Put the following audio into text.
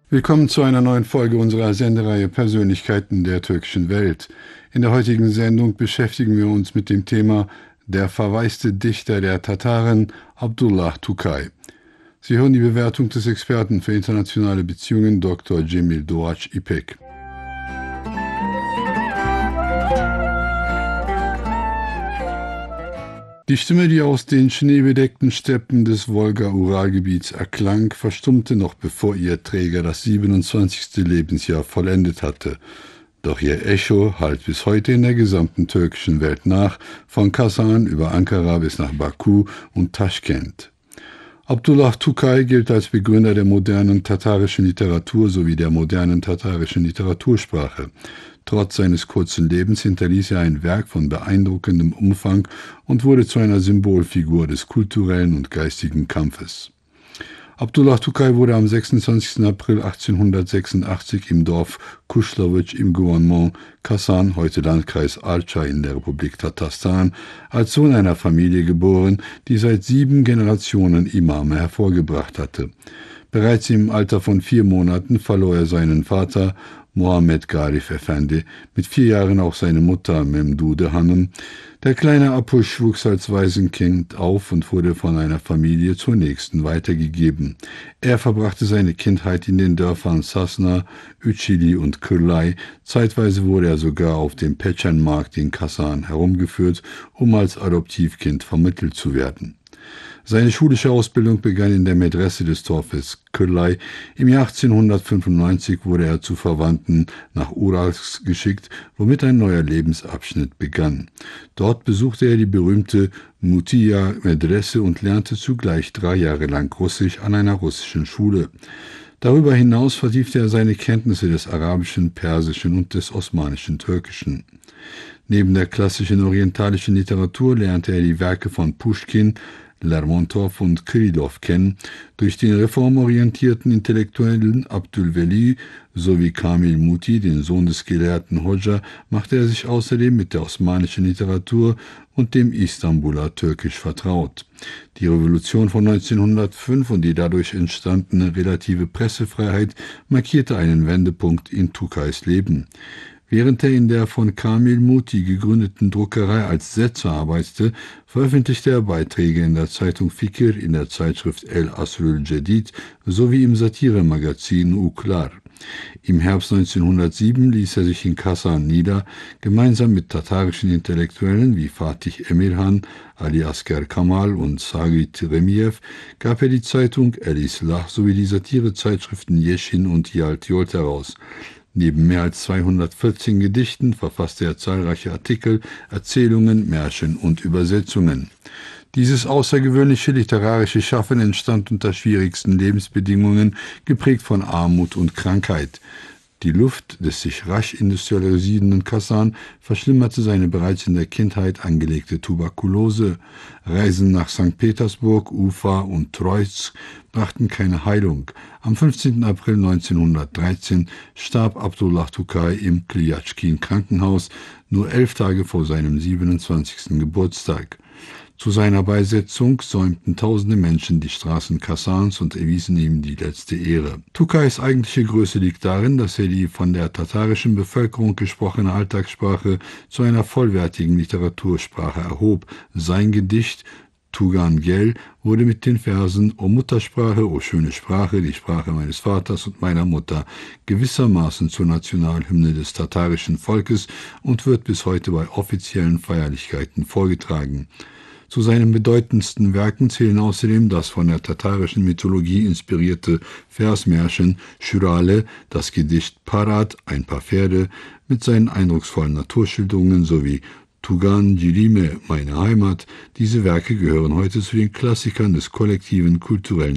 Willkommen zu einer neuen Folge unserer Sendereihe Persönlichkeiten der türkischen Welt. In der heutigen Sendung beschäftigen wir uns mit dem Thema der verwaiste Dichter der Tataren, Abdullah Tukay. Sie hören die Bewertung des Experten für internationale Beziehungen Dr. Cemil Doğaç İpek. Die Stimme, die aus den schneebedeckten Steppen des Wolga-Ural-Gebiets erklang, verstummte noch bevor ihr Träger das 27. Lebensjahr vollendet hatte. Doch ihr Echo hallt bis heute in der gesamten türkischen Welt nach, von Kasan über Ankara bis nach Baku und Taschkent. Abdullah Tukay gilt als Begründer der modernen tatarischen Literatur sowie der modernen tatarischen Literatursprache. Trotz seines kurzen Lebens hinterließ er ein Werk von beeindruckendem Umfang und wurde zu einer Symbolfigur des kulturellen und geistigen Kampfes. Abdullah Tukay wurde am 26. April 1886 im Dorf Kuschlowitsch im Gouvernement Kasan, heute Landkreis Archa in der Republik Tatarstan, als Sohn einer Familie geboren, die seit 7 Generationen Imame hervorgebracht hatte. Bereits im Alter von 4 Monaten verlor er seinen Vater Muhammed Garif Efendi, mit 4 Jahren auch seine Mutter Memdude Hanım. Der kleine Apuş wuchs als Waisenkind auf und wurde von einer Familie zur nächsten weitergegeben. Er verbrachte seine Kindheit in den Dörfern Sasna, Üçili und Kırlay. Zeitweise wurde er sogar auf dem Peçen-Markt in Kasan herumgeführt, um als Adoptivkind vermittelt zu werden. Seine schulische Ausbildung begann in der Medrese des Dorfes Kırlay. Im Jahr 1895 wurde er zu Verwandten nach Ural geschickt, womit ein neuer Lebensabschnitt begann. Dort besuchte er die berühmte Mutiya Medrese und lernte zugleich 3 Jahre lang Russisch an einer russischen Schule. Darüber hinaus vertiefte er seine Kenntnisse des Arabischen, Persischen und des osmanischen Türkischen. Neben der klassischen orientalischen Literatur lernte er die Werke von Puschkin, Lermontov und Krylov kennen. Durch den reformorientierten Intellektuellen Abdülveli sowie Kamil Muti, den Sohn des Gelehrten Hoxha, machte er sich außerdem mit der osmanischen Literatur und dem Istanbuler Türkisch vertraut. Die Revolution von 1905 und die dadurch entstandene relative Pressefreiheit markierte einen Wendepunkt in Tukays Leben. Während er in der von Kamil Muti gegründeten Druckerei als Setzer arbeitete, veröffentlichte er Beiträge in der Zeitung Fikir, in der Zeitschrift El Asrul Cedid sowie im Satiremagazin Uklar. Im Herbst 1907 ließ er sich in Kasan nieder. Gemeinsam mit tatarischen Intellektuellen wie Fatih Emirhan, Ali Asker Kamal und Sagit Remiev gab er die Zeitung El Islah sowie die Satirezeitschriften Yeşin und Yalt Yolt heraus. Neben mehr als 214 Gedichten verfasste er zahlreiche Artikel, Erzählungen, Märchen und Übersetzungen. Dieses außergewöhnliche literarische Schaffen entstand unter schwierigsten Lebensbedingungen, geprägt von Armut und Krankheit. Die Luft des sich rasch industrialisierenden Kasan verschlimmerte seine bereits in der Kindheit angelegte Tuberkulose. Reisen nach St. Petersburg, Ufa und Troizk brachten keine Heilung. Am 15. April 1913 starb Abdullah Tukay im Klyachkin-Krankenhaus, nur 11 Tage vor seinem 27. Geburtstag. Zu seiner Beisetzung säumten tausende Menschen die Straßen Kasans und erwiesen ihm die letzte Ehre. Tukays eigentliche Größe liegt darin, dass er die von der tatarischen Bevölkerung gesprochene Alltagssprache zu einer vollwertigen Literatursprache erhob. Sein Gedicht Tugan Gel wurde mit den Versen O Muttersprache, o schöne Sprache, die Sprache meines Vaters und meiner Mutter gewissermaßen zur Nationalhymne des tatarischen Volkes und wird bis heute bei offiziellen Feierlichkeiten vorgetragen. Zu seinen bedeutendsten Werken zählen außerdem das von der tatarischen Mythologie inspirierte Versmärchen Schürale, das Gedicht Parat, ein paar Pferde, mit seinen eindrucksvollen Naturschilderungen sowie Tugan Cilime, meine Heimat. Diese Werke gehören heute zu den Klassikern des kollektiven kulturellen